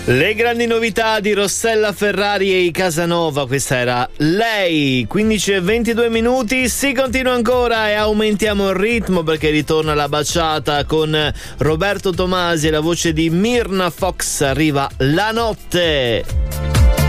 Le grandi novità di Rossella Ferrari e i Casanova, questa era Lei. 15:22, si continua ancora e aumentiamo il ritmo perché ritorna la baciata con Roberto Tomasi e la voce di Mirna Fox, arriva La Notte.